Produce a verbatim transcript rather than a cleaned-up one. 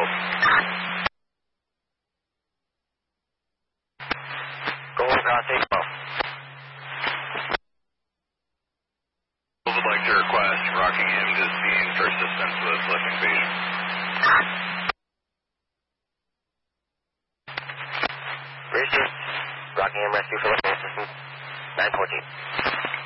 Go across eight twelve. Would like to request Rockingham to scene for assistance with lifting patient. Received. Rockingham Rescue for lifting assistance. nine fourteen.